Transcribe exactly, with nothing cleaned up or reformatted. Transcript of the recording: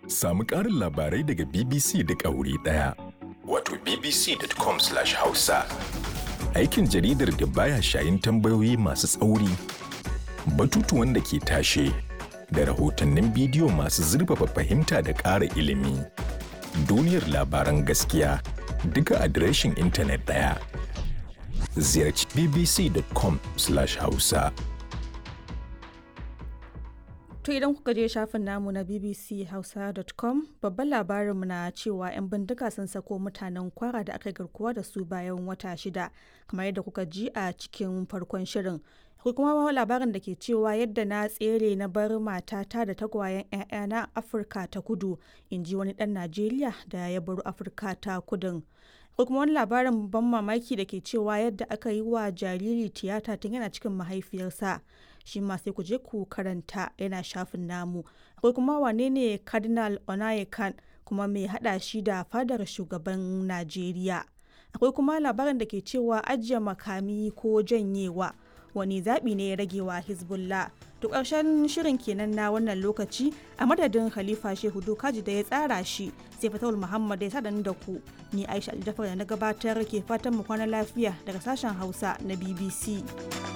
Samu ƙarin labarai daga B B C duk a wuri ɗaya. Wato b b c dot com slash hausa. Aikin jaridar da baya shayin tambayoyi masu tsauri, batutuwan da ke tashe, da rahotannin bidiyo masu zurfafa fahimta da ƙara ilimi. Duniyar labaran gaskiya duka adireshin intanet ɗaya. Ziyarci b b c dot com slash hausa. To idan kuka je shafin namu na b b c hausa dot com, babban labarinmu na cewa 'yan bindiga sun sako mutanen Kwara da aka garkuwa da su bayan wata shida, kamar yadda kuka ji a cikin farkon shirin. Akwai kuma labarin da ke cewa yadda na tsere na bar matata da tagwayen 'ya'yana Afirka ta Kudu, in ji wani ɗan Najeriya da ya baro Afirka ta Kudun. Akwai kuma wani labarin ban mamaki da ke cewa yadda aka yi wa jariri tiyata tun yana cikin mahaifiyarsa. Shi ma sai ku je ku karanta, yana shafin namu. Akwai kuma wane ne Cardinal Onyekan, kuma mai hada shi da fadar shugaban Najeriya. Akwai kuma labarin da ke cewa ajiye makami ko janyewa wani zaɓi ne ya rage wa Hezbollah. To ƙarshen shirin kenan na wannan lokaci, a madadin Khalifa Shehu Dokaji da ya tsara shi, sai Fatawul Muhammad ya sada da ku. Ni Aisha Aljafar da na gabatar ke fatan mu kwana lafiya daga sashen Hausa na B B C.